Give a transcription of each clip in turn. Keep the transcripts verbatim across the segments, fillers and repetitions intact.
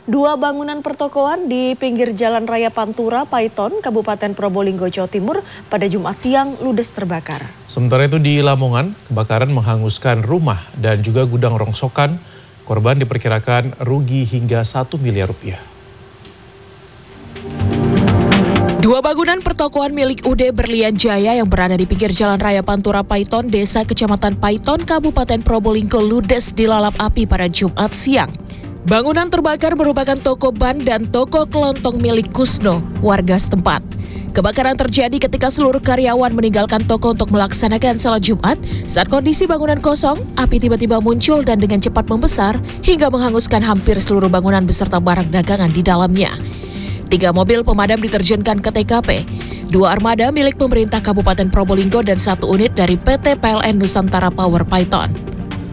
Dua bangunan pertokoan di pinggir Jalan Raya Pantura, Paiton, Kabupaten Probolinggo, Jawa Timur pada Jumat siang ludes terbakar. Sementara itu di Lamongan, kebakaran menghanguskan rumah dan juga gudang rongsokan. Korban diperkirakan rugi hingga satu miliar rupiah. Dua bangunan pertokoan milik U D Berlian Jaya yang berada di pinggir Jalan Raya Pantura Paiton, Desa Kecamatan Paiton, Kabupaten Probolinggo ludes dilalap api pada Jumat siang. Bangunan terbakar merupakan toko ban dan toko kelontong milik Kusno, warga setempat. Kebakaran terjadi ketika seluruh karyawan meninggalkan toko untuk melaksanakan salat Jumat. Saat kondisi bangunan kosong, api tiba-tiba muncul dan dengan cepat membesar hingga menghanguskan hampir seluruh bangunan beserta barang dagangan di dalamnya. Tiga mobil pemadam diterjunkan ke T K P, dua armada milik pemerintah Kabupaten Probolinggo dan satu unit dari P T P L N Nusantara Power Paiton.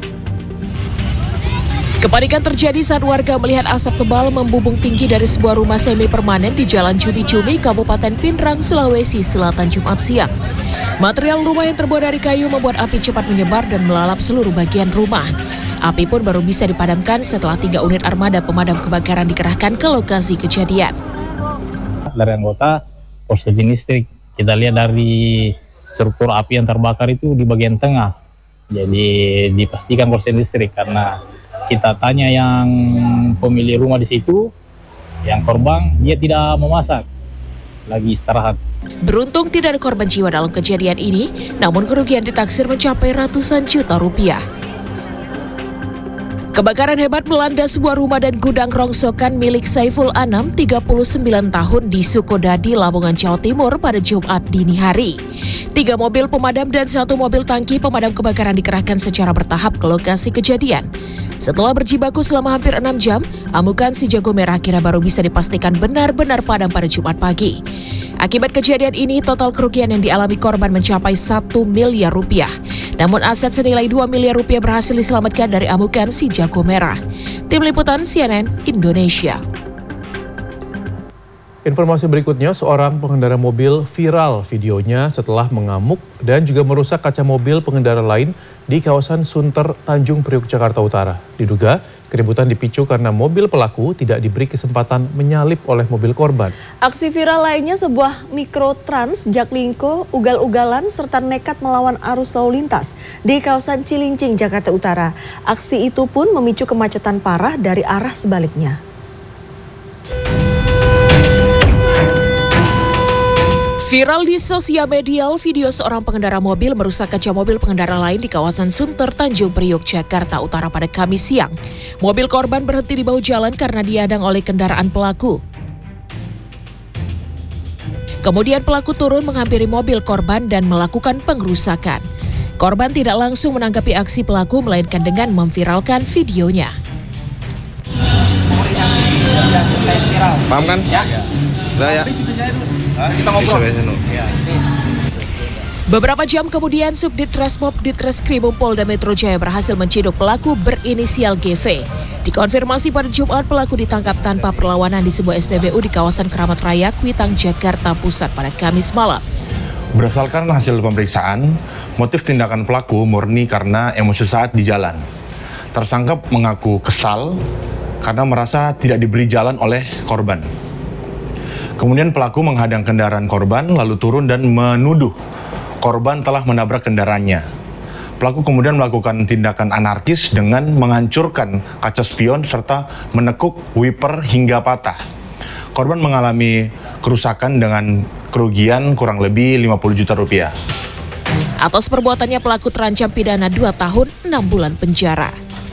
Kepanikan terjadi saat warga melihat asap tebal membubung tinggi dari sebuah rumah semi permanen di Jalan Cumi-Cumi, Kabupaten Pinrang, Sulawesi Selatan Jumat siang. Material rumah yang terbuat dari kayu membuat api cepat menyebar dan melalap seluruh bagian rumah. Api pun baru bisa dipadamkan setelah tiga unit armada pemadam kebakaran dikerahkan ke lokasi kejadian. Dari anggota korsleting listrik, kita lihat dari struktur api yang terbakar itu di bagian tengah. Jadi dipastikan korsleting listrik karena kita tanya yang pemilik rumah di situ, yang korban, dia tidak memasak, lagi istirahat. Beruntung tidak ada korban jiwa dalam kejadian ini, namun kerugian ditaksir mencapai ratusan juta rupiah. Kebakaran hebat melanda sebuah rumah dan gudang rongsokan milik Saiful Anam, tiga puluh sembilan tahun di Sukodadi, Lamongan, Jawa Timur pada Jumat dini hari. Tiga mobil pemadam dan satu mobil tangki pemadam kebakaran dikerahkan secara bertahap ke lokasi kejadian. Setelah berjibaku selama hampir enam jam, amukan si jago merah akhirnya baru bisa dipastikan benar-benar padam pada Jumat pagi. Akibat kejadian ini, total kerugian yang dialami korban mencapai satu miliar rupiah. Namun aset senilai dua miliar rupiah berhasil diselamatkan dari amukan si jago merah. Tim Liputan C N N Indonesia. Informasi berikutnya, seorang pengendara mobil viral videonya setelah mengamuk dan juga merusak kaca mobil pengendara lain di kawasan Sunter, Tanjung Priok, Jakarta Utara. Diduga keributan dipicu karena mobil pelaku tidak diberi kesempatan menyalip oleh mobil korban. Aksi viral lainnya sebuah mikrotrans Jaklingko ugal-ugalan serta nekat melawan arus lalu lintas di kawasan Cilincing, Jakarta Utara. Aksi itu pun memicu kemacetan parah dari arah sebaliknya. Viral di sosial media, video seorang pengendara mobil merusak kaca mobil pengendara lain di kawasan Sunter, Tanjung Priok, Jakarta Utara pada Kamis siang. Mobil korban berhenti di bahu jalan karena dihadang oleh kendaraan pelaku. Kemudian pelaku turun menghampiri mobil korban dan melakukan pengrusakan. Korban tidak langsung menanggapi aksi pelaku melainkan dengan memviralkan videonya. Paham kan? Ya. Udah ya. Kita ngobrol. Beberapa jam kemudian, Subdit Resmob Ditreskrimum Polda Metro Jaya berhasil menciduk pelaku berinisial G V. Dikonfirmasi pada Jumat, pelaku ditangkap tanpa perlawanan di sebuah S P B U di kawasan Keramat Raya, Kuitang, Jakarta Pusat pada Kamis malam. Berdasarkan hasil pemeriksaan, motif tindakan pelaku murni karena emosi saat di jalan. Tersangka mengaku kesal karena merasa tidak diberi jalan oleh korban. Kemudian pelaku menghadang kendaraan korban lalu turun dan menuduh korban telah menabrak kendaraannya. Pelaku kemudian melakukan tindakan anarkis dengan menghancurkan kaca spion serta menekuk wiper hingga patah. Korban mengalami kerusakan dengan kerugian kurang lebih lima puluh juta rupiah. Atas perbuatannya pelaku terancam pidana dua tahun enam bulan penjara.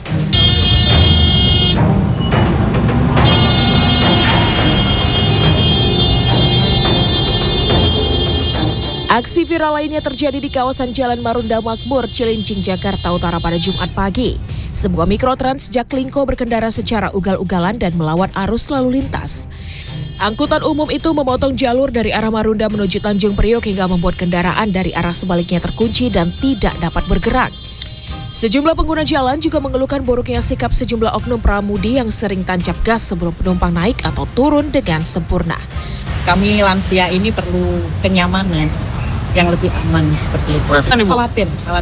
Aksi viral lainnya terjadi di kawasan Jalan Marunda Makmur, Cilincing, Jakarta Utara pada Jumat pagi. Sebuah mikrotrans Jaklingko berkendara secara ugal-ugalan dan melawan arus lalu lintas. Angkutan umum itu memotong jalur dari arah Marunda menuju Tanjung Priok hingga membuat kendaraan dari arah sebaliknya terkunci dan tidak dapat bergerak. Sejumlah pengguna jalan juga mengeluhkan buruknya sikap sejumlah oknum pramudi yang sering tancap gas sebelum penumpang naik atau turun dengan sempurna. Kami lansia ini perlu kenyamanan yang lebih aman seperti itu. Khawatir, khawatir.